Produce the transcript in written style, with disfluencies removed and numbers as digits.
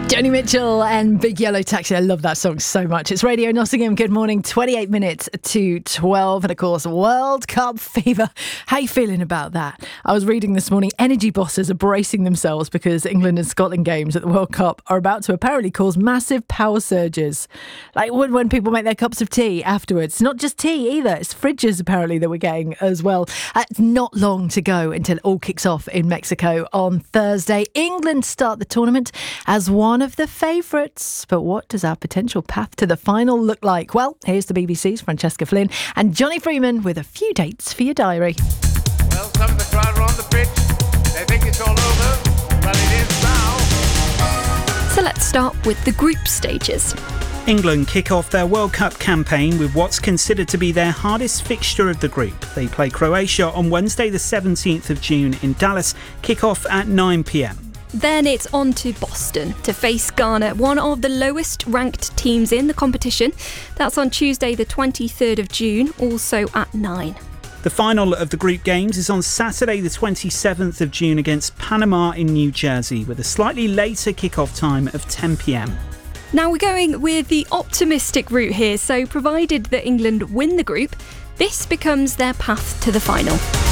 Joni Mitchell and Big Yellow Taxi. I love that song so much. It's Radio Nottingham. Good morning. 28 minutes to 12. And of course, World Cup fever. How are you feeling about that? I was reading this morning, energy bosses are bracing themselves because England and Scotland games at the World Cup are about to apparently cause massive power surges. Like when people make their cups of tea afterwards. Not just tea either. It's fridges apparently that we're getting as well. It's not long to go until it all kicks off in Mexico on Thursday. England start the tournament as one of the favourites. But what does our potential path to the final look like? Well, here's the BBC's Francesca Flynn and Johnny Freeman with a few dates for your diary. Well, some of the crowd are on the pitch. They think it's all over, but it is now. So let's start with the group stages. England kick off their World Cup campaign with what's considered to be their hardest fixture of the group. They play Croatia on Wednesday the 17th of June in Dallas, kick off at 9 p.m. Then it's on to Boston to face Ghana, one of the lowest ranked teams in the competition. That's on Tuesday the 23rd of June, also at 9. The final of the group games is on Saturday the 27th of June against Panama in New Jersey, with a slightly later kick-off time of 10 p.m. Now we're going with the optimistic route here, so provided that England win the group, this becomes their path to the final.